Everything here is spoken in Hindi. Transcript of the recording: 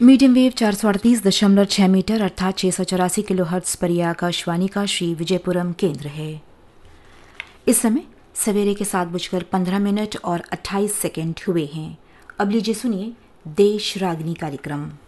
मीडियम वेव 438.6 मीटर अर्थात 684 किलोहर्ट्ज़ पर यह आकाशवाणी का श्री विजयपुरम केंद्र है। इस समय सवेरे के 7:15 और 28 सेकंड हुए हैं। अब लीजिए सुनिए देश रागनी कार्यक्रम।